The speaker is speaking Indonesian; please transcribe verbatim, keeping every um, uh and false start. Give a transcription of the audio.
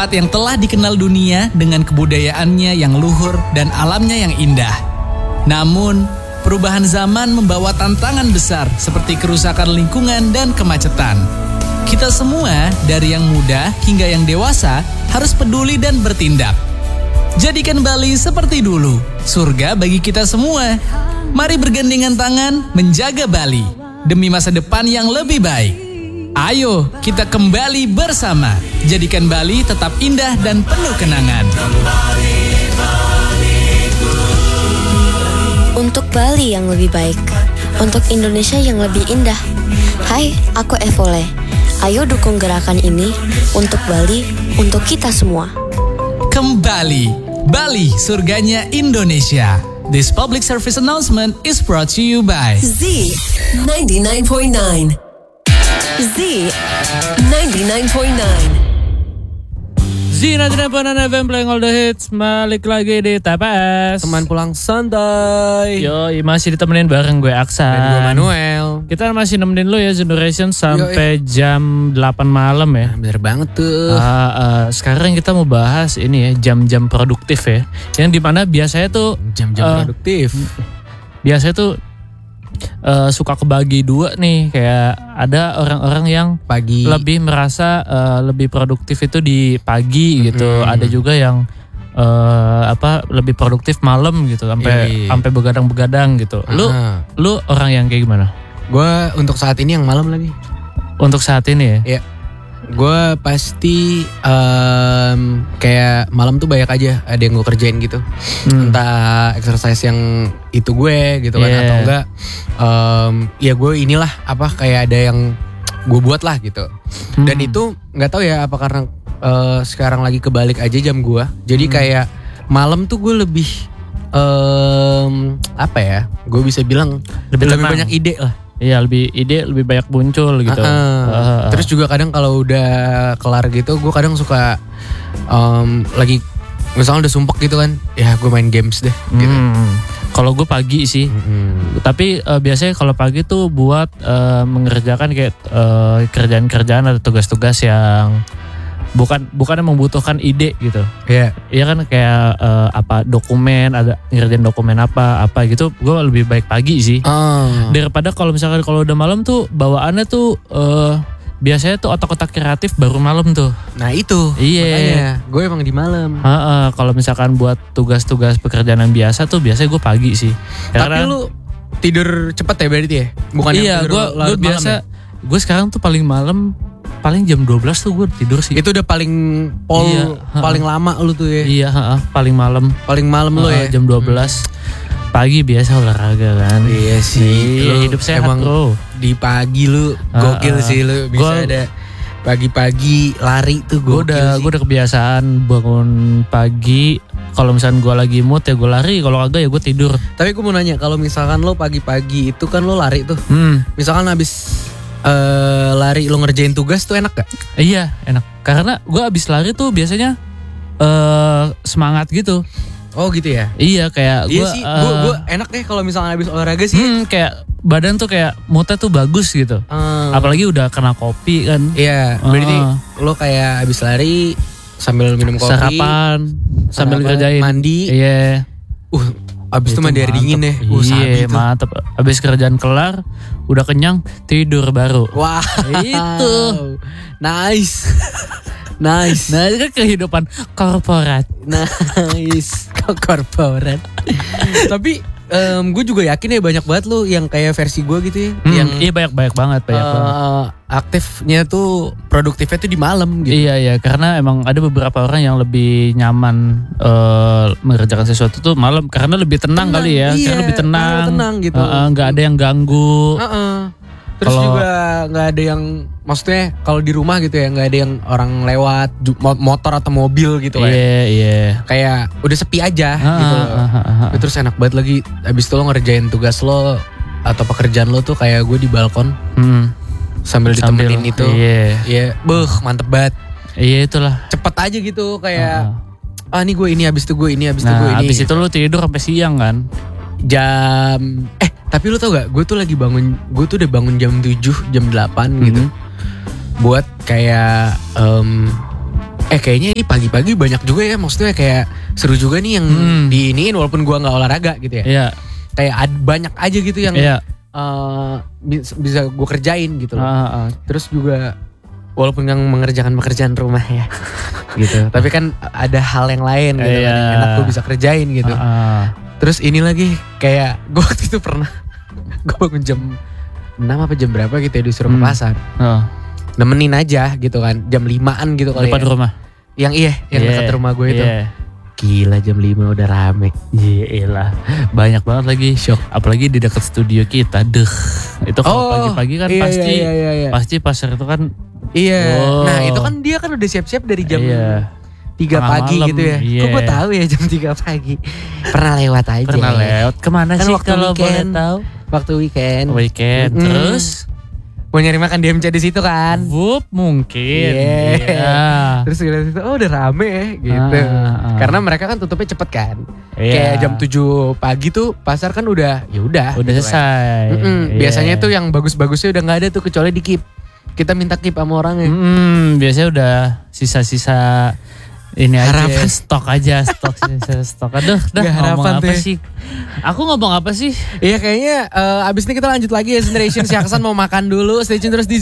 Tempat yang telah dikenal dunia dengan kebudayaannya yang luhur dan alamnya yang indah. Namun, perubahan zaman membawa tantangan besar seperti kerusakan lingkungan dan kemacetan. Kita semua, dari yang muda hingga yang dewasa, harus peduli dan bertindak. Jadikan Bali seperti dulu, surga bagi kita semua. Mari bergandengan tangan menjaga Bali demi masa depan yang lebih baik. Ayo kita kembali bersama, jadikan Bali tetap indah dan penuh kenangan. Untuk Bali yang lebih baik, untuk Indonesia yang lebih indah. Hai, aku Evole. Ayo dukung gerakan ini untuk Bali, untuk kita semua. Kembali, Bali surganya Indonesia. This public service announcement is brought to you by Z ninety-nine point nine. Z ninety-nine point nine. Z ninety-nine point nine F M playing all the hits. Balik lagi di T P S. Teman pulang santai. Yo, masih ditemenin bareng gue Aksan. Dan gue Manuel. Kita masih nemenin lo ya Generation sampai Yo, jam delapan malam ya. Nah, bener banget tuh. Uh, uh, sekarang kita mau bahas ini ya, jam-jam produktif ya. Yang dimana biasanya tuh jam-jam uh, produktif. Biasanya tuh Uh, suka kebagi dua nih, kayak ada orang-orang yang pagi lebih merasa uh, lebih produktif itu di pagi gitu, mm-hmm. ada juga yang uh, apa lebih produktif malam gitu, sampai sampai begadang-begadang gitu. Lu Aha. lu orang yang kayak gimana? Gue untuk saat ini yang malam lagi. Untuk saat ini ya? Iya. Gue pasti um, kayak malam tuh banyak aja ada yang gue kerjain gitu, hmm. entah exercise yang itu gue gitu kan, yeah. atau enggak um, ya gue inilah apa kayak ada yang gue buat lah gitu. hmm. Dan itu nggak tahu ya apa karena uh, sekarang lagi kebalik aja jam gue, jadi hmm. kayak malam tuh gue lebih um, apa ya, gue bisa bilang lebih, lebih banyak ide lah. Iya, lebih ide lebih banyak muncul gitu. Uh-uh. Uh-uh. Terus juga kadang kalau udah kelar gitu, gue kadang suka um, lagi misalnya udah sumpek gitu kan, ya gue main games deh. Hmm. Gitu. Kalau gue pagi sih, hmm. tapi uh, biasanya kalau pagi tuh buat uh, mengerjakan kayak uh, kerjaan-kerjaan atau tugas-tugas yang bukan bukan membutuhkan ide gitu. Iya. Yeah. Iya kan kayak uh, apa dokumen, ada ngerjain dokumen apa apa gitu. Gue lebih baik pagi sih. Oh. Daripada kalau misalkan kalau udah malam tuh bawaannya tuh uh, biasanya tuh otak-otak kreatif baru malam tuh. Nah itu. Iya. Gue emang di malam. Uh, uh, kalau misalkan buat tugas-tugas pekerjaan yang biasa tuh biasanya gue pagi sih. Tapi Karena, lu tidur cepet ya berarti ya? Bukan iya, yang tidur gue biasa. Ya? Gue sekarang tuh paling malam. Paling jam dua belas tuh gue tidur sih. Itu udah paling pol iya, paling lama lu tuh ya. Iya, ha, paling malam. Paling malam lu ya. Jam dua belas. Hmm. Pagi biasa olahraga kan. Iya sih. Iya, hidup sehat emang bro. Di pagi lu gokil uh, uh. sih lu bisa gua, ada pagi-pagi lari tuh gue udah gue udah kebiasaan bangun pagi. Kalau misalkan gue lagi mood ya gue lari, kalau kagak ya gue tidur. Tapi gue mau nanya, kalau misalkan lo pagi-pagi itu kan lo lari tuh. Hmm. Misalkan habis Uh, lari lo ngerjain tugas tuh enak gak? Iya enak, karena gue abis lari tuh biasanya uh, semangat gitu. Oh gitu ya? Iya kayak gue. Iya sih, gue uh, enak deh kalau misalnya abis olahraga sih. Hmm, kayak badan tuh kayak moodnya tuh bagus gitu. Uh, Apalagi udah kena kopi kan. Iya, berarti uh, lo kayak abis lari sambil minum kopi, sarapan, sambil ngerjain mandi. Iya. Uh, abis itu mandi air dingin ya. Uh, iya mantep. Abis kerjaan kelar, udah kenyang, tidur baru. Wah itu nice. Nice. Nah itu kan kehidupan korporat. Nice. Korporat. Tapi um, gue juga yakin ya banyak banget lu yang kayak versi gue gitu ya. Hmm, yang iya banyak-banyak banget. Banyak uh, banget. Aktifnya tuh, produktifnya tuh di malam gitu. Iya iya, karena emang ada beberapa orang yang lebih nyaman uh, mengerjakan sesuatu tuh malam. Karena lebih tenang, tenang kali ya. Iya, karena lebih tenang. tenang gitu. Uh, uh, gak ada yang ganggu. Uh-uh. Terus kalo, juga gak ada yang, maksudnya kalau di rumah gitu ya, gak ada yang orang lewat motor atau mobil gitu kan. Iya yeah, iya yeah. Kayak udah sepi aja uh, gitu loh. uh, uh, uh. Terus enak banget lagi, abis itu lo ngerjain tugas lo atau pekerjaan lo tuh kayak gue di balkon hmm. sambil, sambil ditemenin itu. Iya yeah. Beuh mantep banget. Iya yeah, itulah. Cepet aja gitu kayak uh. ah nih gue ini, abis itu gue ini, abis nah, itu gue ini. Abis itu lo tidur sampai siang kan. Jam eh tapi lu tau gak, gue tuh lagi bangun, gue tuh udah bangun jam tujuh, jam delapan mm-hmm. gitu. Buat kayak um, Eh kayaknya ini pagi-pagi banyak juga ya, maksudnya kayak seru juga nih yang Hmm. diiniin walaupun gua nggak olahraga gitu ya. Iya. Kayak ad, banyak aja gitu yang Iya. eh, bis- bisa gue kerjain gitu loh. Ah, ah. Terus juga walaupun yang mengerjakan pekerjaan rumah ya gitu. Tapi kan ada hal yang lain gitu Iya. kan yang enak gue bisa kerjain gitu. Ah, ah. Terus ini lagi kayak gue waktu itu pernah gue bangun jam enam apa jam berapa gitu ya disuruh ke Hmm. pasar. Oh, Nemenin aja gitu kan. Jam limaan gitu kali depan ya. rumah. Yang iya, yang Iya, dekat rumah gue itu. iya. Gila jam lima udah rame. Gila, banyak banget lagi shock. Apalagi di dekat studio kita, deh. Itu kalau pagi-pagi kan iya, pasti, iya, iya, iya. pasti pasar itu kan. Iya. Oh. Nah itu kan dia kan udah siap-siap dari jam Iya. tiga Tengah pagi malam, gitu ya. iya. Kok gue tahu ya jam tiga pagi. Pernah lewat aja. Pernah lewat kemana Kan sih waktu kalau boleh weekend. tahu? Waktu weekend. Weekend, Mm-mm. terus Mau nyari makan di M C di situ kan. wup mungkin. Iya. Iya. Terus gue lihat itu, oh udah rame ya gitu. Ah, ah. Karena mereka kan tutupnya cepet kan. Iya. Kayak jam tujuh pagi tuh pasar kan udah ya udah. Udah gitu kan. selesai. Mm-mm. Iya. Biasanya tuh yang bagus-bagusnya udah nggak ada tuh kecuali di keep. Kita minta keep sama orangnya. Hmm, biasanya udah sisa-sisa ini Harapan. aja, stok aja, stok sisa stok. Aduh, dah Nggak ngomong harapan apa tuh ya. sih? Aku ngomong apa sih? Iya kayaknya eh, abis ini kita lanjut lagi ya Generation. Si Aksan mau makan dulu. Stay tune terus di